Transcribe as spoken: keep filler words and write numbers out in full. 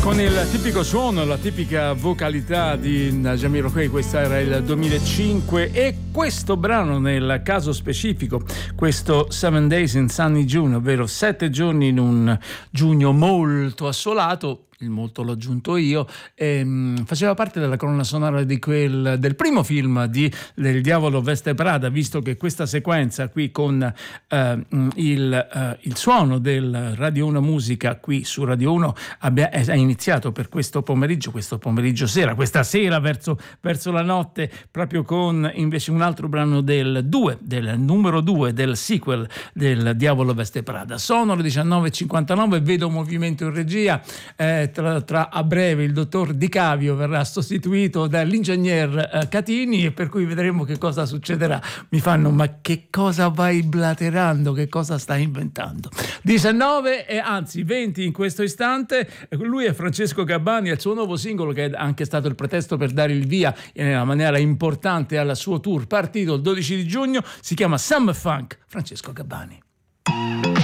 Con il tipico suono, la tipica vocalità di Jamiroquai, questo era il duemilacinque, e questo brano nel caso specifico, questo Seven Days in Sunny June, ovvero sette giorni in un giugno molto assolato, il molto l'ho aggiunto io, ehm, faceva parte della colonna sonora di quel, del primo film di del Diavolo Veste Prada, visto che questa sequenza qui con eh, il, eh, il suono del Radio uno Musica qui su Radio uno abbia, è iniziato per questo pomeriggio, questo pomeriggio sera, questa sera verso, verso la notte, proprio con invece un altro brano del due, del numero due del sequel del Diavolo Veste Prada. Sono le diciannove e cinquantanove, vedo movimento in regia. eh, Tra, tra a breve il dottor Di Cavio verrà sostituito dall'ingegner eh, Catini, e per cui vedremo che cosa succederà. Mi fanno: ma che cosa vai blaterando, che cosa stai inventando? diciannove e anzi venti in questo istante. Lui è Francesco Gabbani, è il suo nuovo singolo, che è anche stato il pretesto per dare il via in una maniera importante al suo tour partito il dodici di giugno. Si chiama Summer Funk. Francesco Gabbani.